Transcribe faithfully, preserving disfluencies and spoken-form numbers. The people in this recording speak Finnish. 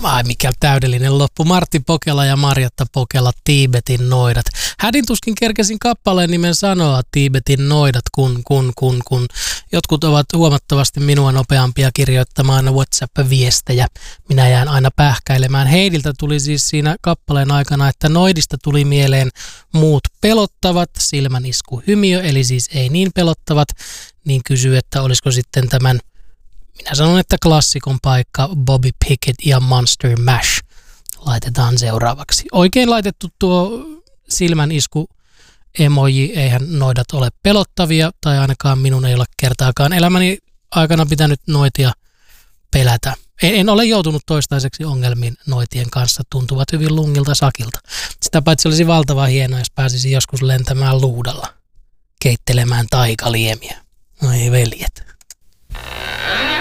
Ai mikä täydellinen loppu. Martti Pokela ja Marjatta Pokela, Tiibetin noidat. Hädin tuskin kerkesin kappaleen nimen sanoa, Tiibetin noidat, kun, kun, kun, kun. Jotkut ovat huomattavasti minua nopeampia kirjoittamaan WhatsApp-viestejä. Minä jään aina pähkäilemään. Heidiltä tuli siis siinä kappaleen aikana, että noidista tuli mieleen muut pelottavat, silmänisku hymiö, eli siis ei niin pelottavat, niin kysyy, että olisiko sitten tämän, minä sanon, että klassikon paikka Bobby Pickett ja Monster Mash laitetaan seuraavaksi. Oikein laitettu tuo silmänisku emoji, eihän noidat ole pelottavia, tai ainakaan minun ei ole kertaakaan elämäni aikana pitänyt noitia pelätä. En, en ole joutunut toistaiseksi ongelmiin noitien kanssa, tuntuvat hyvin lungilta sakilta. Sitä paitsi olisi valtava hienoa, jos pääsisi joskus lentämään luudalla, keittelemään taikaliemiä. Ai veljet.